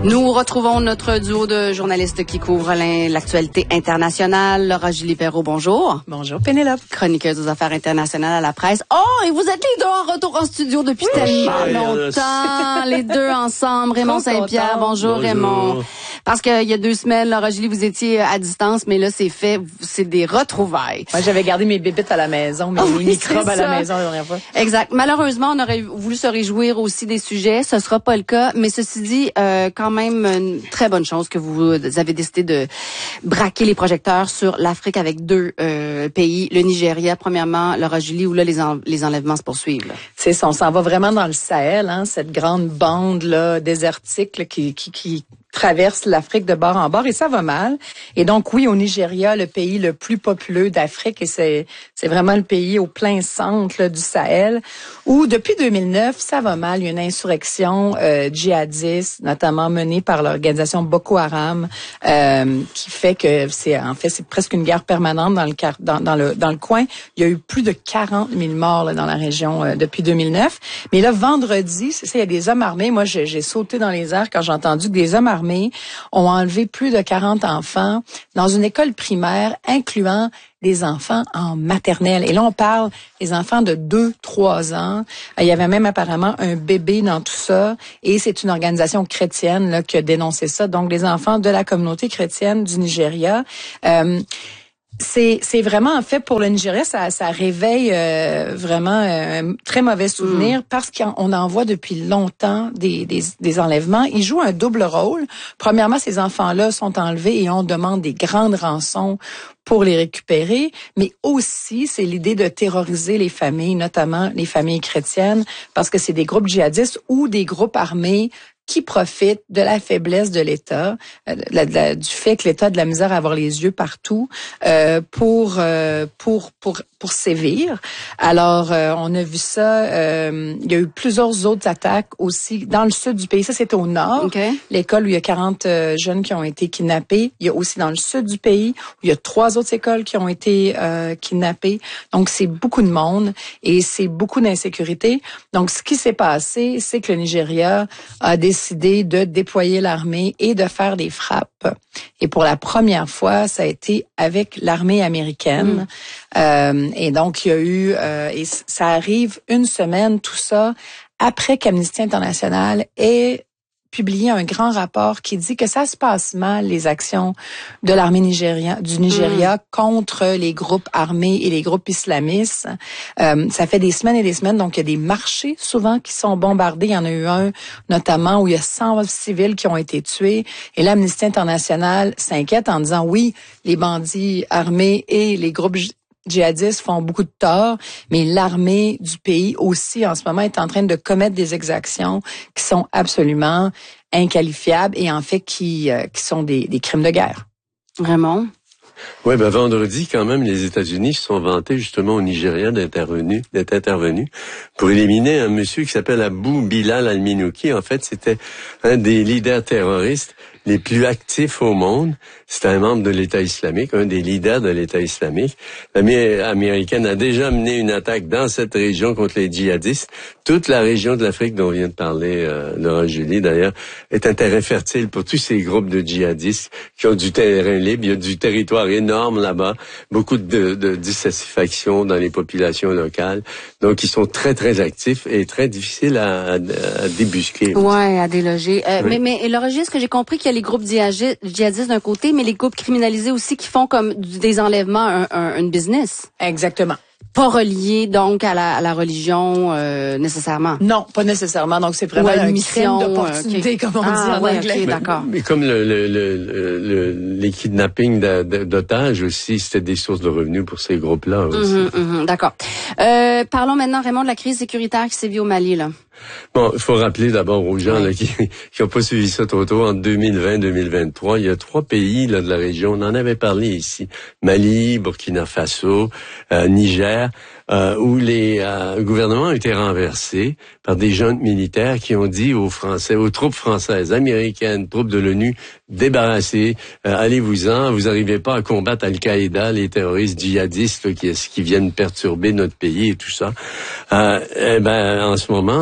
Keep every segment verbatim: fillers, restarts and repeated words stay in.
Nous retrouvons notre duo de journalistes qui couvrent l'actualité internationale. Laura Julie-Perrault, bonjour. Bonjour, Pénélope. Chroniqueuse aux affaires internationales à la presse. Oh, et vous êtes les deux en retour en studio depuis oui, tellement longtemps. Les deux ensemble. Raymond Saint-Pierre, bonjour, bonjour Raymond. Parce qu'il y a deux semaines, Laura Julie, vous étiez à distance, mais là, c'est fait. C'est des retrouvailles. Moi, j'avais gardé mes bébites à la maison, mes, oh, oui, microbes à la maison la dernière fois. Exact. Malheureusement, on aurait voulu se réjouir aussi des sujets. Ce sera pas le cas. Mais ceci dit, euh, quand même une très bonne chose que vous avez décidé de braquer les projecteurs sur l'Afrique avec deux euh, pays. Le Nigeria, premièrement, Laura Julie, où là, les, en, les enlèvements se poursuivent. C'est ça, on s'en va vraiment dans le Sahel, hein, cette grande bande-là désertique là, qui, qui, qui traverse l'Afrique de bord en bord, et ça va mal. Et donc, oui, au Nigeria, le pays le plus populeux d'Afrique, et c'est c'est vraiment le pays au plein centre là, du Sahel, où depuis deux mille neuf, ça va mal. Il y a une insurrection euh, djihadiste, notamment menée par l'organisation Boko Haram, euh, qui fait que c'est en fait c'est presque une guerre permanente dans le dans, dans le dans le coin. Il y a eu plus de quarante mille morts là, dans la région euh, depuis deux mille neuf. Mais là, vendredi, c'est ça, il y a des hommes armés. Moi, j'ai, j'ai sauté dans les airs quand j'ai entendu que des hommes armés ont enlevé plus de quarante enfants dans une école primaire, incluant des enfants en maternelle. Et là, on parle des enfants de deux, trois ans. Il y avait même apparemment un bébé dans tout ça. Et c'est une organisation chrétienne là, qui a dénoncé ça. Donc, des enfants de la communauté chrétienne du Nigeria. Euh, C'est, c'est vraiment, en fait, pour le Nigeria, ça, ça réveille euh, vraiment un très mauvais souvenir mmh. parce qu'on en voit depuis longtemps des, des, des enlèvements. Ils jouent un double rôle. Premièrement, ces enfants-là sont enlevés et on demande des grandes rançons pour les récupérer, mais aussi, c'est l'idée de terroriser les familles, notamment les familles chrétiennes, parce que c'est des groupes djihadistes ou des groupes armés qui profitent de la faiblesse de l'État, euh, de la, de la, du fait que l'État a de la misère à avoir les yeux partout euh, pour euh, pour pour pour sévir. Alors, euh, on a vu ça. Euh, il y a eu plusieurs autres attaques aussi dans le sud du pays. Ça, c'est au nord. Okay. L'école où il y a quarante euh, jeunes qui ont été kidnappés. Il y a aussi dans le sud du pays où il y a trois autres écoles qui ont été euh, kidnappées. Donc, c'est beaucoup de monde et c'est beaucoup d'insécurité. Donc, ce qui s'est passé, c'est que le Nigeria a décidé de déployer l'armée et de faire des frappes. Et pour la première fois, ça a été avec l'armée américaine. Mmh. Euh, et donc, il y a eu... Euh, et ça arrive une semaine, tout ça, après qu'Amnesty International ait publié un grand rapport qui dit que ça se passe mal, les actions de l'armée nigérienne, du Nigeria mmh. contre les groupes armés et les groupes islamistes. Euh, ça fait des semaines et des semaines, donc il y a des marchés souvent qui sont bombardés. Il y en a eu un notamment où il y a cent civils qui ont été tués. Et l'Amnesty International s'inquiète en disant oui, les bandits armés et les groupes djihadistes font beaucoup de tort, mais l'armée du pays aussi en ce moment est en train de commettre des exactions qui sont absolument inqualifiables et en fait qui euh, qui sont des, des crimes de guerre. Vraiment? Oui, ben vendredi, quand même, les États-Unis se sont vantés justement au Nigeria d'intervenu, d'être intervenus pour éliminer un monsieur qui s'appelle Abou Bilal al-Minouki. En fait, c'était un des leaders terroristes les plus actifs au monde. C'était un membre de l'État islamique, un des leaders de l'État islamique. L'armée américaine a déjà mené une attaque dans cette région contre les djihadistes. Toute la région de l'Afrique dont vient de parler euh, Laura Julie, d'ailleurs, est un terrain fertile pour tous ces groupes de djihadistes qui ont du terrain libre. Il y a du territoire énorme là-bas, beaucoup de, de dissatisfaction dans les populations locales. Donc, ils sont très, très actifs et très difficiles à, à, à débusquer. Ouais, à déloger. Euh, oui. Mais, mais Laura Julie, est-ce que j'ai compris qu'il y a les groupes djihadistes d'un côté, mais les groupes criminalisés aussi qui font comme des enlèvements un, un, une business? Exactement. Pas relié donc à la, à la religion euh, nécessairement. Non, pas nécessairement. Donc c'est vraiment une un mission crime d'opportunité, okay. comme on ah, dit en ouais, anglais. Okay, d'accord. Mais, mais comme le, le, le, le, les kidnappings d'otages aussi, c'était des sources de revenus pour ces groupes-là aussi. Mm-hmm, mm-hmm, d'accord. Euh, parlons maintenant, Raymond, de la crise sécuritaire qui sévit au Mali, là. Bon, il faut rappeler d'abord aux gens ouais. là, qui qui ont pas suivi ça trop tôt, en deux mille vingt deux mille vingt-trois, il y a trois pays là de la région, on en avait parlé ici, Mali, Burkina Faso, euh, Niger, euh, où les euh, gouvernements ont été renversés par des jeunes militaires qui ont dit aux Français, aux troupes françaises, américaines, troupes de l'ONU, débarrassez, euh, allez-vous-en, vous n'arrivez pas à combattre Al-Qaïda, les terroristes djihadistes là, qui, qui viennent perturber notre pays et tout ça. Euh, eh ben, en ce moment,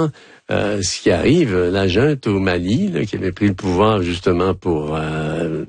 euh, ce qui arrive, la junte au Mali, là, qui avait pris le pouvoir justement pour euh,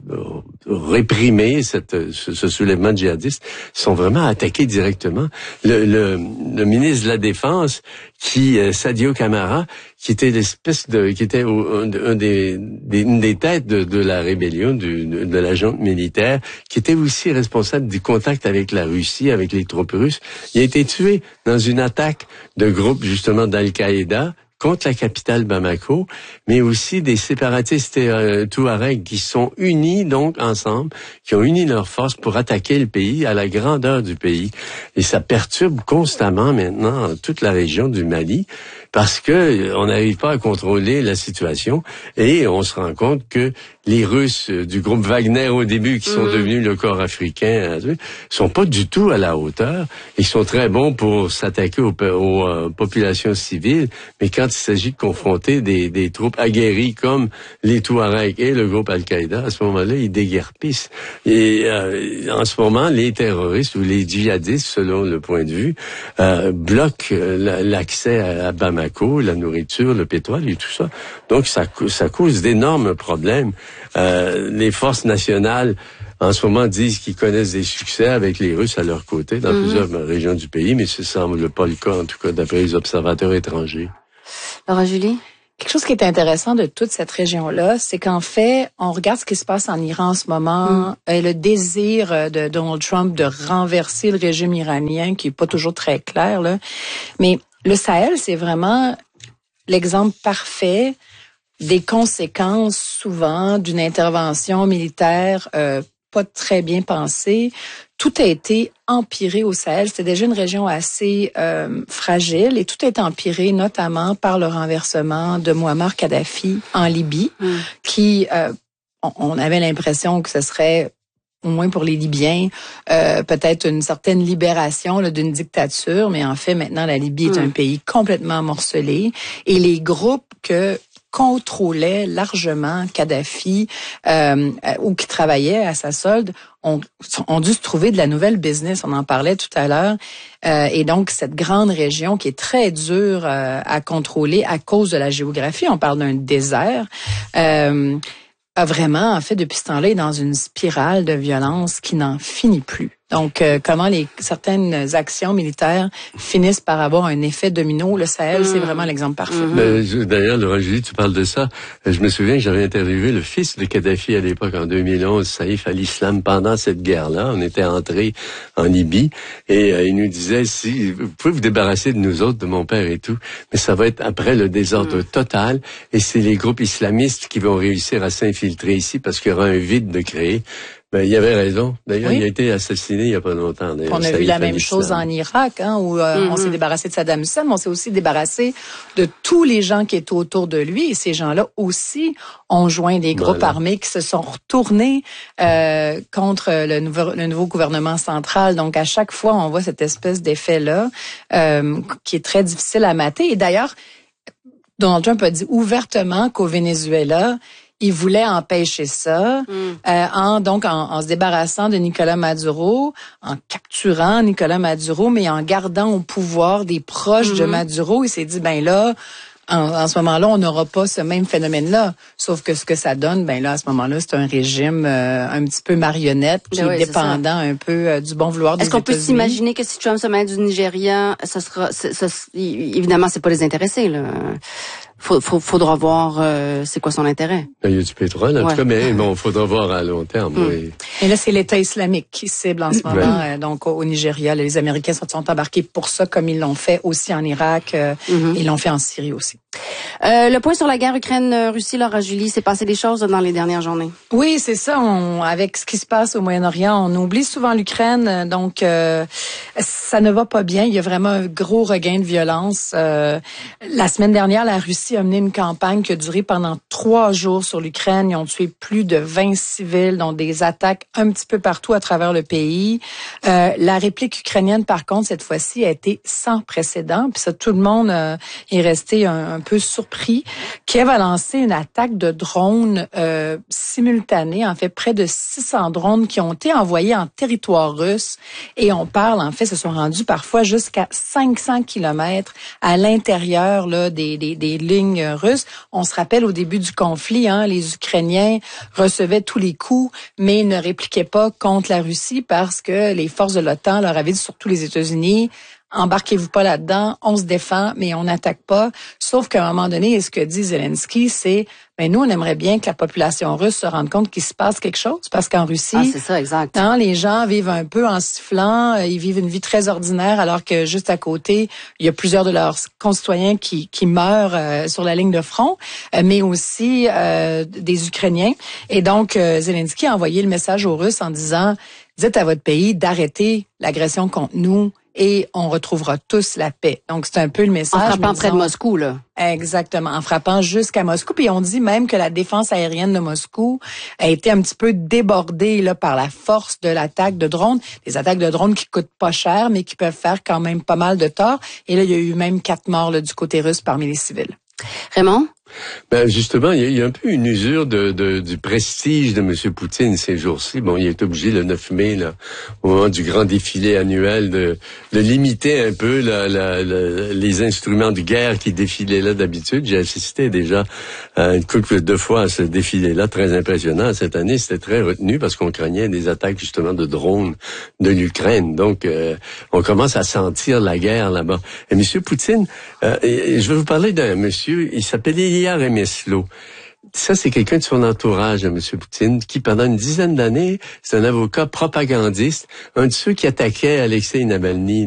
réprimer cette, ce, ce soulèvement djihadiste, sont vraiment attaqués directement. Le, le, le ministre de la Défense, qui euh, Sadio Camara, qui était l'espèce de, qui était au, un, un des, des, une des têtes de, de la rébellion, du, de, de la junte militaire, qui était aussi responsable du contact avec la Russie, avec les troupes russes. Il a été tué dans une attaque de groupe justement d'Al-Qaïda contre la capitale Bamako, mais aussi des séparatistes euh, touaregs qui sont unis donc ensemble, qui ont uni leurs forces pour attaquer le pays à la grandeur du pays. Et ça perturbe constamment maintenant toute la région du Mali parce que on n'arrive pas à contrôler la situation et on se rend compte que les Russes du groupe Wagner au début, qui sont mmh. devenus le corps africain, sont pas du tout à la hauteur. Ils sont très bons pour s'attaquer aux, aux euh, populations civiles, mais quand il s'agit de confronter des, des troupes aguerries comme les Touaregs et le groupe Al-Qaïda, à ce moment-là, ils déguerpissent. Et euh, en ce moment, les terroristes ou les djihadistes, selon le point de vue, euh, bloquent l'accès à Bamako, la nourriture, le pétrole et tout ça. Donc, ça, ça cause d'énormes problèmes. Euh, les forces nationales, en ce moment, disent qu'ils connaissent des succès avec les Russes à leur côté dans mmh. plusieurs régions du pays, mais ce semble pas le cas, en tout cas, d'après les observateurs étrangers. Laura Julie? Quelque chose qui est intéressant de toute cette région-là, c'est qu'en fait, on regarde ce qui se passe en Iran en ce moment, mm. et le désir de Donald Trump de renverser le régime iranien, qui est pas toujours très clair, là. Mais le Sahel, c'est vraiment l'exemple parfait des conséquences, souvent, d'une intervention militaire euh, pas très bien pensée. Tout a été empiré au Sahel. C'était déjà une région assez euh, fragile et tout a été empiré notamment par le renversement de Mouammar Kadhafi en Libye, mm. qui, euh, on, on avait l'impression que ce serait, au moins pour les Libyens, euh, peut-être une certaine libération là, d'une dictature, mais en fait, maintenant, la Libye mm. est un pays complètement morcelé et les groupes que contrôlait largement Kadhafi euh, ou qui travaillait à sa solde ont, ont dû se trouver de la nouvelle business. On en parlait tout à l'heure. Euh, et donc, cette grande région qui est très dure euh, à contrôler à cause de la géographie, on parle d'un désert, euh, a vraiment, en fait, depuis ce temps-là, est dans une spirale de violence qui n'en finit plus. Donc, euh, comment les certaines actions militaires finissent par avoir un effet domino. Le Sahel, mmh. c'est vraiment l'exemple parfait. Mmh. Ben, d'ailleurs, Laura Julie, tu parles de ça. Je me souviens que j'avais interviewé le fils de Kadhafi à l'époque, en deux mille onze, Saïf al-Islam, pendant cette guerre-là. On était entrés en Libye et euh, il nous disait, si vous pouvez vous débarrasser de nous autres, de mon père et tout, mais ça va être après le désordre mmh. total et c'est les groupes islamistes qui vont réussir à s'infiltrer ici parce qu'il y aura un vide de créer. Ben, il avait raison. D'ailleurs, oui. il a été assassiné il y a pas longtemps. On a vu la même chose en Irak, hein, où euh, mm-hmm. on s'est débarrassé de Saddam Hussein, mais on s'est aussi débarrassé de tous les gens qui étaient autour de lui. Et ces gens-là aussi ont joint des groupes voilà. armés qui se sont retournés euh, contre le nouveau, le nouveau gouvernement central. Donc, à chaque fois, on voit cette espèce d'effet-là euh, qui est très difficile à mater. Et d'ailleurs, Donald Trump a dit ouvertement qu'au Venezuela, il voulait empêcher ça, mm. euh, en donc en, en se débarrassant de Nicolas Maduro, en capturant Nicolas Maduro, mais en gardant au pouvoir des proches mm-hmm. de Maduro. Il s'est dit, ben là, en, en ce moment-là, on n'aura pas ce même phénomène-là. Sauf que ce que ça donne, ben là, à ce moment-là, c'est un régime euh, un petit peu marionnette, qui oui, est dépendant un peu euh, du bon vouloir des États-Unis. Est-ce qu'on peut s'imaginer que si Trump se met du Nigeria, ça sera, ça, ça, évidemment, c'est pas les intéressés, là. Faut, faut, faudra voir euh, c'est quoi son intérêt. Il y a du pétrole, en ouais. tout cas, mais bon, faudra voir à long terme. Mm. Oui. Et là, c'est l'État islamique qui cible en ce moment. Ouais. Euh, donc, au Nigeria, les Américains sont, sont embarqués pour ça, comme ils l'ont fait aussi en Irak. Euh, mm-hmm. Ils l'ont fait en Syrie aussi. Euh, le point sur la guerre Ukraine-Russie, Laura Julie, s'est passé des choses dans les dernières journées. Oui, c'est ça. On, avec ce qui se passe au Moyen-Orient, on oublie souvent l'Ukraine. Donc, euh, ça ne va pas bien. Il y a vraiment un gros regain de violence. Euh, la semaine dernière, la Russie a mené une campagne qui a duré pendant trois jours sur l'Ukraine. Ils ont tué plus de vingt civils, dont des attaques un petit peu partout à travers le pays. Euh, la réplique ukrainienne, par contre, cette fois-ci, a été sans précédent. Puis ça, tout le monde euh, est resté un, un peu surpris. Kiev a lancé une attaque de drones euh, simultanée, en fait près de six cents drones qui ont été envoyés en territoire russe. Et on parle, en fait, se sont rendus parfois jusqu'à cinq cents kilomètres à l'intérieur là des, des, des lignes russes. On se rappelle au début du conflit, hein, les Ukrainiens recevaient tous les coups, mais ne répliquaient pas contre la Russie parce que les forces de l'OTAN leur avaient dit, surtout les États-Unis, embarquez-vous pas là-dedans, on se défend, mais on n'attaque pas. Sauf qu'à un moment donné, ce que dit Zelensky, c'est, ben nous, on aimerait bien que la population russe se rende compte qu'il se passe quelque chose, parce qu'en Russie, ah, c'est ça, exact. Hein, les gens vivent un peu en sifflant, ils vivent une vie très ordinaire, alors que juste à côté, il y a plusieurs de leurs concitoyens qui, qui meurent euh, sur la ligne de front, euh, mais aussi euh, des Ukrainiens. Et donc, euh, Zelensky a envoyé le message aux Russes en disant, dites à votre pays d'arrêter l'agression contre nous, et on retrouvera tous la paix. Donc, c'est un peu le message. En frappant près de Moscou, là. Exactement, en frappant jusqu'à Moscou. Puis on dit même que la défense aérienne de Moscou a été un petit peu débordée là par la force de l'attaque de drones. Des attaques de drones qui coûtent pas cher, mais qui peuvent faire quand même pas mal de tort. Et là, il y a eu même quatre morts là, du côté russe parmi les civils. Raymond? Ben justement, il y, a, il y a un peu une usure de, de du prestige de M. Poutine ces jours-ci. Bon, il est obligé le neuf mai, là, au moment du grand défilé annuel, de, de limiter un peu la, la, la, les instruments de guerre qui défilaient là d'habitude. J'ai assisté déjà à une couple de fois à ce défilé-là, très impressionnant. Cette année, c'était très retenu parce qu'on craignait des attaques justement de drones de l'Ukraine. Donc, euh, on commence à sentir la guerre là-bas. Et M. Poutine, euh, et, je vais vous parler d'un monsieur, il s'appelait Ilya Remeslo. Ça, c'est quelqu'un de son entourage, M. Poutine, qui, pendant une dizaine d'années, c'est un avocat propagandiste, un de ceux qui attaquait Alexei Navalny